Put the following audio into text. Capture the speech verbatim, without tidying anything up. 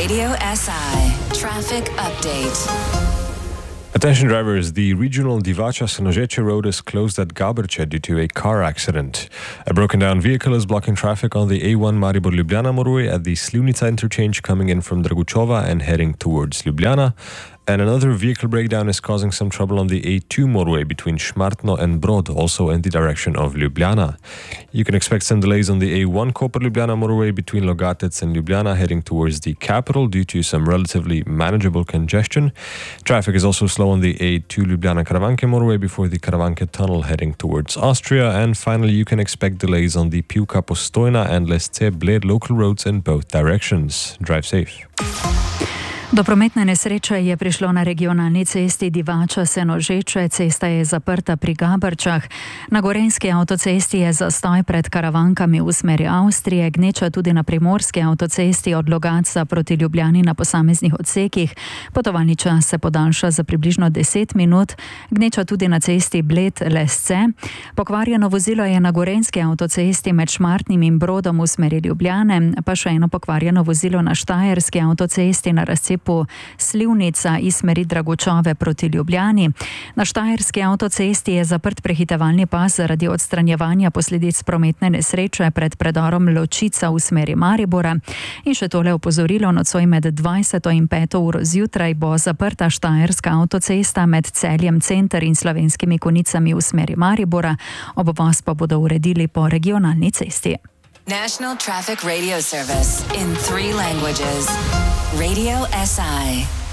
Radio S I Traffic Update. Attention drivers, the regional Divača-Senožeče road is closed at Gaberče due to a car accident. A broken down vehicle is blocking traffic on the A one Maribor-Ljubljana motorway at the Slivnica interchange coming in from Dragučova and heading towards Ljubljana. And another vehicle breakdown is causing some trouble on the A two motorway between Šmartno and Brod, also in the direction of Ljubljana. You can expect some delays on the A one Koper-Ljubljana motorway between Logatec and Ljubljana heading towards the capital due to some relatively manageable congestion. Traffic is also slow on the A two Ljubljana-Karavanke motorway before the Karavanke tunnel heading towards Austria. And finally, you can expect delays on the Pivka-Postojna and Lesce-Bled local roads in both directions. Drive safe. Do prometne nesreče je prišlo na regionalni cesti Divača-Senožeče, cesta je zaprta pri Gaberčah. Na gorenjski avtocesti je zastoj pred Karavankami v smeri Avstrije, gneča tudi na primorski avtocesti od Logatca proti Ljubljani na posameznih odsekih. Potovalni čas se podaljša za približno deset minut, gneča tudi na cesti Bled-Lesce. Pokvarjeno vozilo je na gorenjski avtocesti med Šmartnim in Brodom v smeri Ljubljane, pa še eno pokvarjeno vozilo na štajerski avtocesti na razcepu Slivnica iz smeri Dragučove proti Ljubljani. Na štajerski avtocesti je zaprt prehitevalni pas zaradi odstranjevanja posledic prometne nesreče pred predorom Ločica v smeri Maribora. In še tole opozorilo, nocoj med dvajseto in peto uro zjutraj bo zaprta štajerska avtocesta med Celjem Center in Slovenskimi Konicami v smeri Maribora. Obvoz pa bodo uredili po regionalni cesti. National Traffic Radio Service in three languages. Radio S I.